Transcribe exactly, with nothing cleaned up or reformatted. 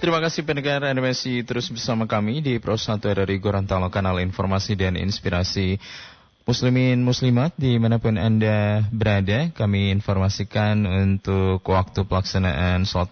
Terima kasih pendengar Anda masih terus bersama kami di Pro satu R R I Gorontalo, kanal informasi dan inspirasi Muslimin Muslimat dimanapun Anda berada. Kami informasikan untuk waktu pelaksanaan sholat